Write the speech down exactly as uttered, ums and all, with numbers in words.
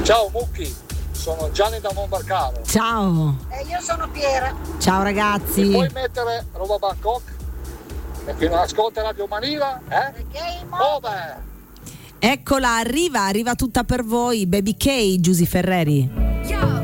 Ciao Mucchi, sono Gianni da Monbarcaro. Ciao. E io sono Piera. Ciao ragazzi. Mi puoi mettere roba Bangkok? E chi non ascolta Radio Manila, eh? Oh beh. Eccola, arriva, arriva tutta per voi, Baby K, Giusy Ferreri. Yo.